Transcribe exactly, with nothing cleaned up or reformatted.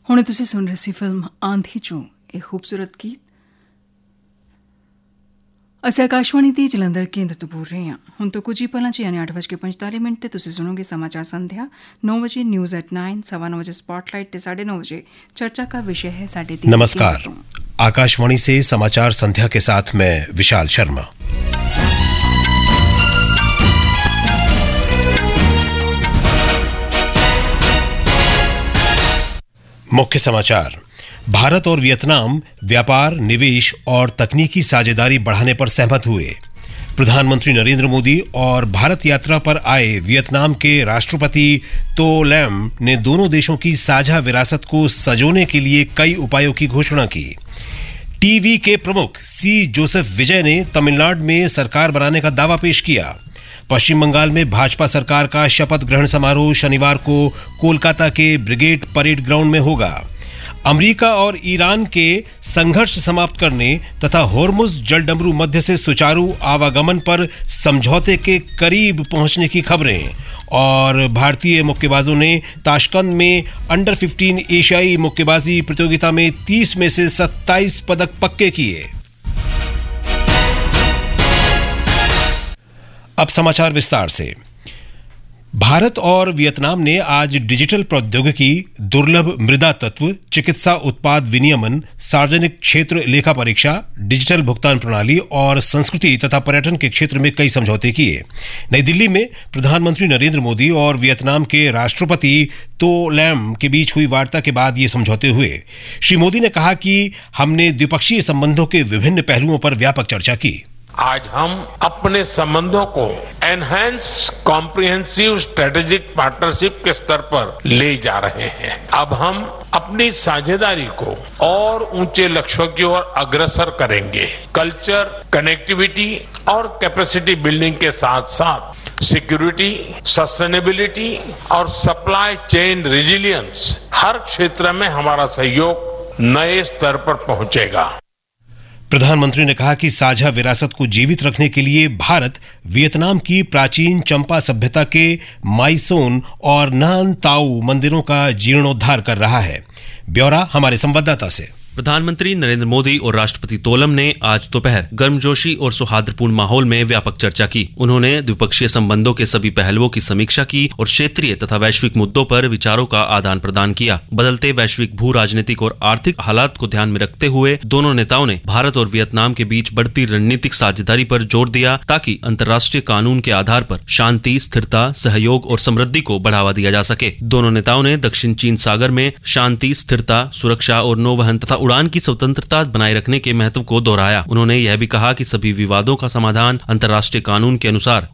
ਹੁਣ ਤੁਸੀਂ ਸੁਣ ਰਹੇ ਸੀ ਫਿਲਮ ਆਂधी ਚੋਂ ਇਹ ਖੂਬਸੂਰਤ ਗੀਤ। ਅਸੀਂ ਆਕਾਸ਼ਵਾਣੀ ਦੀ ਜਲੰਧਰ ਕੇਂਦਰ ਤੋਂ ਬੋਲ ਰਹੇ ਹਾਂ। ਹੁਣ ਤੋਂ ਕੁਝ ਹੀ ਪਲਾਂ 'ਚ ਯਾਨੀ ਅੱਠ ਵੱਜ ਕੇ ਪੰਤਾਲੀ ਮਿੰਟ ਤੇ ਤੁਸੀਂ ਸੁਣੋਗੇ समाचार संध्या। नौ बजे न्यूज एट नाइन, सवा नौ बजे स्पॉटलाइट ते साढ़े नौ बजे चर्चा का विषय है साढ़े तीन। नमस्कार, आकाशवाणी से समाचार संध्या के साथ मैं विशाल शर्मा। मुख्य समाचार। भारत और वियतनाम व्यापार, निवेश और तकनीकी साझेदारी बढ़ाने पर सहमत हुए। प्रधानमंत्री नरेंद्र मोदी और भारत यात्रा पर आए वियतनाम के राष्ट्रपति तो लैम ने दोनों देशों की साझा विरासत को सजोने के लिए कई उपायों की घोषणा की। टीवी के प्रमुख सी जोसेफ विजय ने तमिलनाडु में सरकार बनाने का दावा पेश किया। पश्चिम बंगाल में भाजपा सरकार का शपथ ग्रहण समारोह शनिवार को कोलकाता के ब्रिगेड परेड ग्राउंड में होगा। अमेरिका और ईरान के संघर्ष समाप्त करने तथा होर्मुज जलडमरू मध्य से सुचारू आवागमन पर समझौते के करीब पहुंचने की खबरें। और भारतीय मुक्केबाजों ने ताशकंद में अंडर पंद्रह एशियाई मुक्केबाजी प्रतियोगिता में तीस में से सत्ताईस पदक पक्के किए। अब समाचार विस्तार से। भारत और वियतनाम ने आज डिजिटल प्रौद्योगिकी, दुर्लभ मृदा तत्व, चिकित्सा उत्पाद विनियमन, सार्वजनिक क्षेत्र लेखा परीक्षा, डिजिटल भुगतान प्रणाली और संस्कृति तथा पर्यटन के क्षेत्र में कई समझौते किए। नई दिल्ली में प्रधानमंत्री नरेंद्र मोदी और वियतनाम के राष्ट्रपति तो लैम के बीच हुई वार्ता के बाद ये समझौते हुए। श्री मोदी ने कहा कि हमने द्विपक्षीय संबंधों के विभिन्न पहलुओं पर व्यापक चर्चा की। आज हम अपने संबंधों को एनहांस कॉम्प्रिहेंसिव स्ट्रेटेजिक पार्टनरशिप के स्तर पर ले जा रहे हैं। अब हम अपनी साझेदारी को और ऊंचे लक्ष्यों की ओर अग्रसर करेंगे। कल्चर, कनेक्टिविटी और कैपेसिटी बिल्डिंग के साथ साथ सिक्योरिटी, सस्टेनेबिलिटी और सप्लाई चेन रेजिलियंस, हर क्षेत्र में हमारा सहयोग नए स्तर पर पहुंचेगा। प्रधानमंत्री ने कहा कि साझा विरासत को जीवित रखने के लिए भारत वियतनाम की प्राचीन चंपा सभ्यता के माइसोन और नान ताऊ मंदिरों का जीर्णोद्धार कर रहा है। ब्यौरा हमारे संवाददाता से। प्रधानमंत्री नरेंद्र मोदी और राष्ट्रपति तोलम ने आज दोपहर गर्मजोशी और सौहार्दपूर्ण माहौल में व्यापक चर्चा की। उन्होंने द्विपक्षीय संबंधों के सभी पहलुओं की समीक्षा की और क्षेत्रीय तथा वैश्विक मुद्दों पर विचारों का आदान प्रदान किया। बदलते वैश्विक भू राजनीतिक और आर्थिक हालात को ध्यान में रखते हुए दोनों नेताओं ने भारत और वियतनाम के बीच बढ़ती रणनीतिक साझेदारी पर जोर दिया ताकि अंतर्राष्ट्रीय कानून के आधार पर शांति, स्थिरता, सहयोग और समृद्धि को बढ़ावा दिया जा सके। दोनों नेताओं ने दक्षिण चीन सागर में शांति, स्थिरता, सुरक्षा और नौवहन तथा उड़ान की स्वतंत्रता बनाए रखने के महत्व को दोहराया। उन्होंने यह भी कहा कि सभी विवादों का समाधान अंतर्राष्ट्रीय कानून के अनुसार